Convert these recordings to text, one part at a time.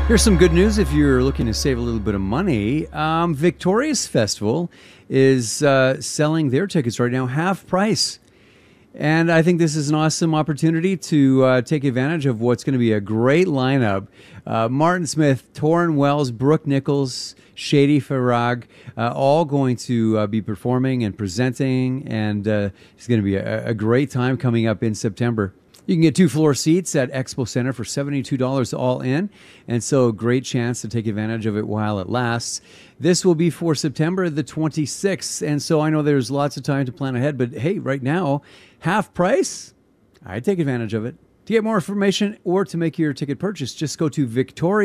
Here's some good news if you're looking to save a little bit of money. Victorious Festival is selling their tickets right now half price. And I think this is an awesome opportunity to take advantage of what's going to be a great lineup. Martin Smith, Torrin Wells, Brooke Nichols, Shady Farag, all going to be performing and presenting. And it's going to be a great time coming up in September. You can get 2-floor seats at Expo Center for $72 all in. And so a great chance to take advantage of it while it lasts. This will be for September the 26th. And so I know there's lots of time to plan ahead, but hey, right now, half price, I'd take advantage of it. To get more information or to make your ticket purchase, just go to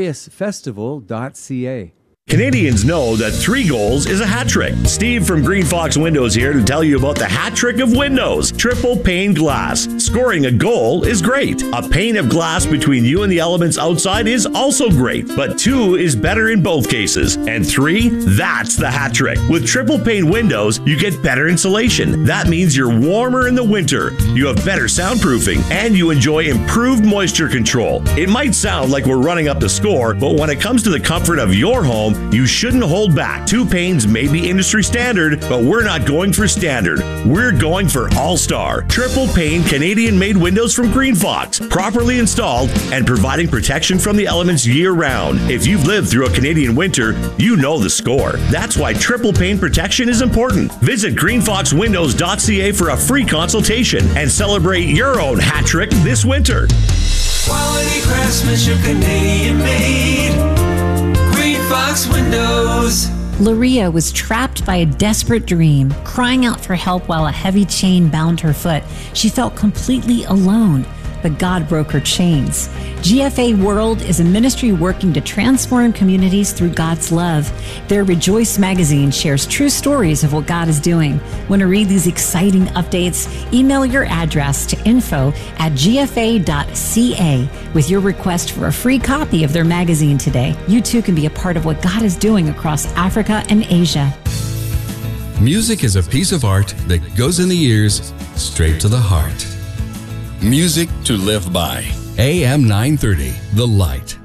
victoriousfestival.ca. Canadians know that 3 goals is a hat trick. Steve from Green Fox Windows here to tell you about the hat trick of windows. Triple pane glass. Scoring a goal is great. A pane of glass between you and the elements outside is also great. But 2 is better in both cases. And 3, that's the hat trick. With triple pane windows, you get better insulation. That means you're warmer in the winter. You have better soundproofing. And you enjoy improved moisture control. It might sound like we're running up the score, but when it comes to the comfort of your home, you shouldn't hold back. 2 panes may be industry standard, but we're not going for standard. We're going for all-star. Triple pane Canadian-made windows from Green Fox, properly installed and providing protection from the elements year-round. If you've lived through a Canadian winter, you know the score. That's why triple pane protection is important. Visit greenfoxwindows.ca for a free consultation and celebrate your own hat trick this winter. Quality craftsmanship, Canadian-made. Fox Windows. Laria was trapped by a desperate dream, crying out for help while a heavy chain bound her foot. She felt completely alone, but God broke her chains. GFA World is a ministry working to transform communities through God's love. Their Rejoice magazine shares true stories of what God is doing. Want to read these exciting updates? Email your address to info@gfa.ca with your request for a free copy of their magazine today. You too can be a part of what God is doing across Africa and Asia. Music is a piece of art that goes in the ears, straight to the heart. Music to live by. AM 930, The Light.